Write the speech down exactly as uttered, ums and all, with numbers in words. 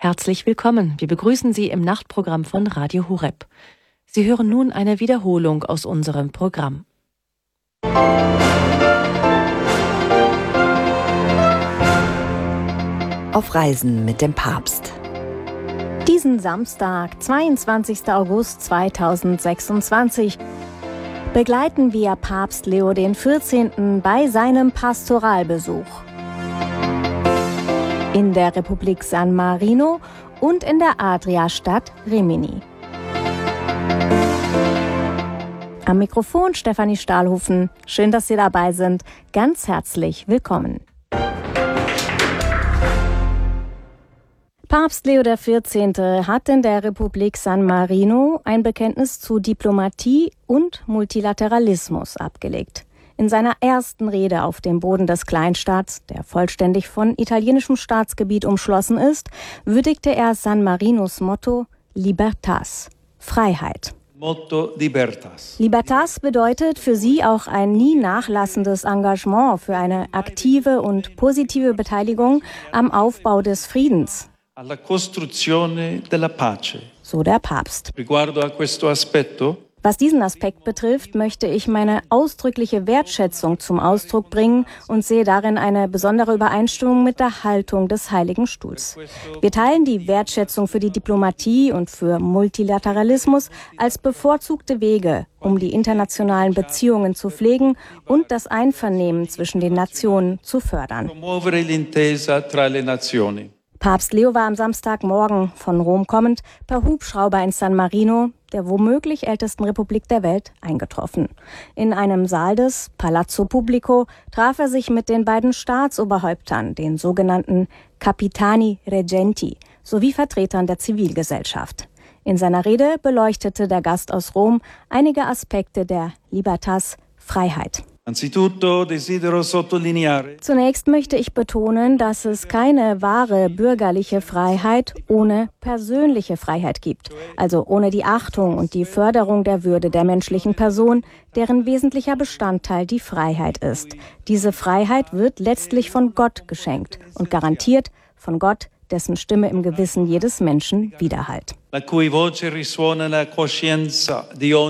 Herzlich willkommen. Wir begrüßen Sie im Nachtprogramm von Radio Horeb. Sie hören nun eine Wiederholung aus unserem Programm. Auf Reisen mit dem Papst. Diesen Samstag, zweiundzwanzigsten August zweitausendsechsundzwanzig, begleiten wir Papst Leo den vierzehnten bei seinem Pastoralbesuch in der Republik San Marino und in der Adria-Stadt Rimini. Am Mikrofon Stefanie Stahlhofen. Schön, dass Sie dabei sind. Ganz herzlich willkommen. Papst Leo der vierzehnte hat in der Republik San Marino ein Bekenntnis zu Diplomatie und Multilateralismus abgelegt. In seiner ersten Rede auf dem Boden des Kleinstaats, der vollständig von italienischem Staatsgebiet umschlossen ist, würdigte er San Marinos Motto Libertas, Freiheit. Motto Libertas. Libertas bedeutet für sie auch ein nie nachlassendes Engagement für eine aktive und positive Beteiligung am Aufbau des Friedens. Alla costruzione della pace. So der Papst. Riguardo a questo aspetto, Was diesen Aspekt betrifft, möchte ich meine ausdrückliche Wertschätzung zum Ausdruck bringen und sehe darin eine besondere Übereinstimmung mit der Haltung des Heiligen Stuhls. Wir teilen die Wertschätzung für die Diplomatie und für Multilateralismus als bevorzugte Wege, um die internationalen Beziehungen zu pflegen und das Einvernehmen zwischen den Nationen zu fördern. promuovere l'intesa tra le nazioni. Papst Leo war am Samstagmorgen von Rom kommend per Hubschrauber in San Marino, der womöglich ältesten Republik der Welt, eingetroffen. In einem Saal des Palazzo Pubblico traf er sich mit den beiden Staatsoberhäuptern, den sogenannten Capitani Reggenti, sowie Vertretern der Zivilgesellschaft. In seiner Rede beleuchtete der Gast aus Rom einige Aspekte der Libertas, Freiheit. Anzitutto desidero sottolineare Zunächst möchte ich betonen, dass es keine wahre bürgerliche Freiheit ohne persönliche Freiheit gibt, also ohne die Achtung und die Förderung der Würde der menschlichen Person, deren wesentlicher Bestandteil die Freiheit ist. Diese Freiheit wird letztlich von Gott geschenkt und garantiert von Gott, dessen Stimme im Gewissen jedes Menschen widerhallt. la cui voce risuona nella coscienza di ogni